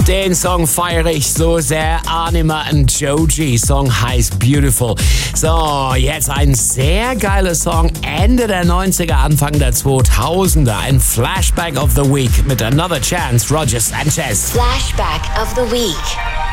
Den Song feiere ich so sehr. Anima und Joji. Song heißt Beautiful. So, jetzt ein sehr geiler Song. Ende der 90er, Anfang der 2000er. Ein Flashback of the Week mit Another Chance. Roger Sanchez. Flashback of the Week.